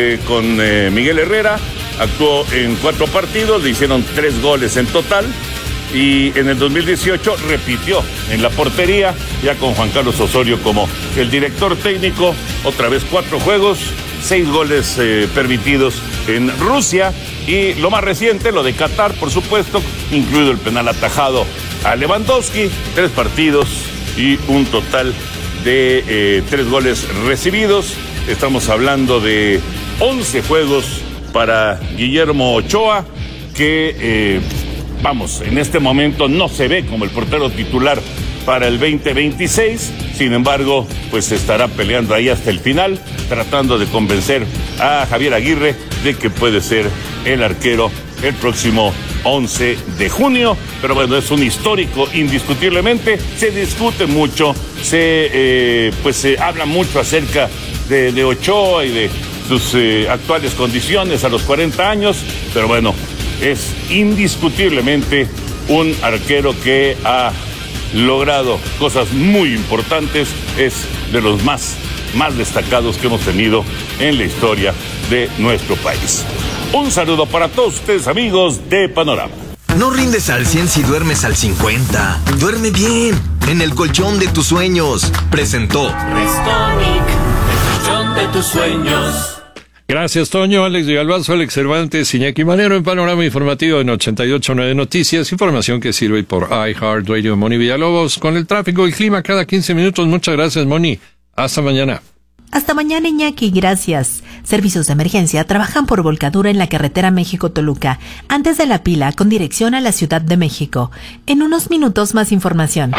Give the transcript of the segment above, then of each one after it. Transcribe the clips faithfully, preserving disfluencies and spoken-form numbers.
eh, con eh, Miguel Herrera, actuó en cuatro partidos, le hicieron tres goles en total. Y en el dos mil dieciocho repitió en la portería, ya con Juan Carlos Osorio como el director técnico, otra vez cuatro juegos, seis goles eh, permitidos en Rusia. Y lo más reciente, lo de Qatar, por supuesto, incluido el penal atajado a Lewandowski, tres partidos y un total de eh, tres goles recibidos. Estamos hablando de once juegos para Guillermo Ochoa, que... Eh, Vamos, en este momento no se ve como el portero titular para el veinte veintiséis, sin embargo, pues estará peleando ahí hasta el final, tratando de convencer a Javier Aguirre de que puede ser el arquero el próximo once de junio, pero bueno, es un histórico indiscutiblemente, se discute mucho, se eh, pues se habla mucho acerca de, de Ochoa y de sus eh, actuales condiciones a los cuarenta años, pero bueno, es indiscutiblemente un arquero que ha logrado cosas muy importantes, es de los más, más destacados que hemos tenido en la historia de nuestro país. Un saludo para todos ustedes, amigos de Panorama. No rindes al cien si duermes al cincuenta. Duerme bien, en el colchón de tus sueños. Presentó Restonic, el colchón de tus sueños. Gracias, Toño, Alex Villalbazo, Alex Cervantes, Iñaki Manero en Panorama Informativo en ochenta y ocho punto nueve Noticias, información que sirve por iHeartRadio. Moni Villalobos con el tráfico y clima cada quince minutos. Muchas gracias, Moni. Hasta mañana. Hasta mañana, Iñaki, gracias. Servicios de emergencia trabajan por volcadura en la carretera México-Toluca, antes de La Pila, con dirección a la Ciudad de México. En unos minutos más información.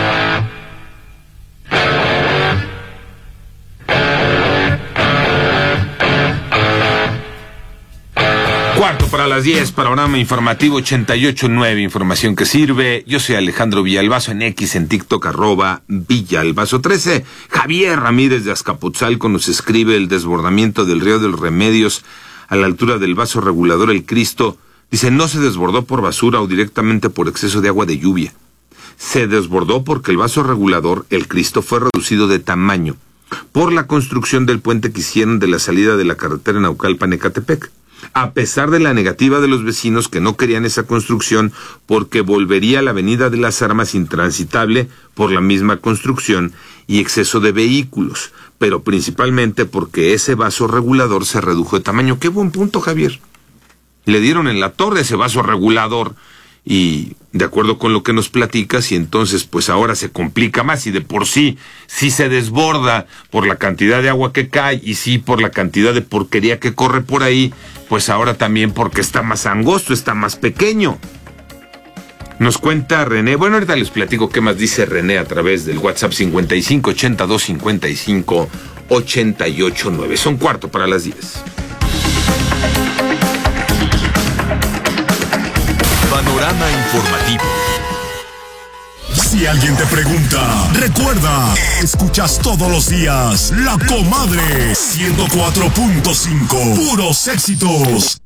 Cuarto para las diez, Panorama Informativo ochenta y ocho punto nueve, información que sirve. Yo soy Alejandro Villalbazo, en X, en TikTok, arroba Villalbazo trece. Javier Ramírez de Azcapotzalco nos escribe: el desbordamiento del río de los Remedios a la altura del vaso regulador El Cristo. Dice, no se desbordó por basura o directamente por exceso de agua de lluvia. Se desbordó porque el vaso regulador El Cristo fue reducido de tamaño por la construcción del puente que hicieron de la salida de la carretera Naucalpan-Ecatepec. A pesar de la negativa de los vecinos que no querían esa construcción porque volvería la avenida de las Armas intransitable por la misma construcción y exceso de vehículos, pero principalmente porque ese vaso regulador se redujo de tamaño. ¡Qué buen punto, Javier! Le dieron en la torre ese vaso regulador y de acuerdo con lo que nos platicas, y entonces pues ahora se complica más, y de por sí sí se desborda por la cantidad de agua que cae y sí por la cantidad de porquería que corre por ahí, pues ahora también porque está más angosto, está más pequeño. Nos cuenta René, bueno, ahorita les platico qué más dice René a través del WhatsApp cincuenta y cinco ochenta y dos cincuenta y cinco ochenta y ocho nueve. Son cuarto para las diez. Panorama Informativo. Si alguien te pregunta, recuerda, escuchas todos los días La Comadre ciento cuatro punto cinco, puros éxitos.